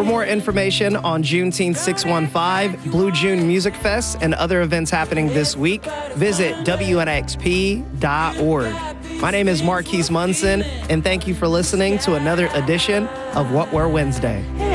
For more information on Juneteenth 615, Blue June Music Fest, and other events happening this week, visit WNXP.org. My name is Marquise Munson, and thank you for listening to another edition of What Were Wednesday.